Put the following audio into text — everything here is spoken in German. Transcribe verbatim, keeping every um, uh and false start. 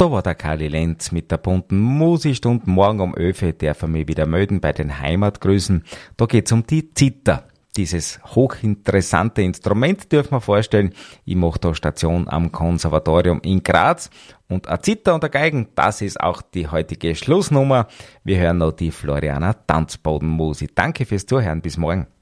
Da war der Kali Lenz mit der bunten Musikstund. Morgen um elf Uhr darf er mich wieder melden bei den Heimatgrüßen. Da geht's um die Zither. Dieses hochinteressante Instrument dürfen wir vorstellen. Ich mache da Station am Konservatorium in Graz. Und ein Zither und ein Geigen, das ist auch die heutige Schlussnummer. Wir hören noch die Floriana Tanzbodenmusik. Danke fürs Zuhören. Bis morgen.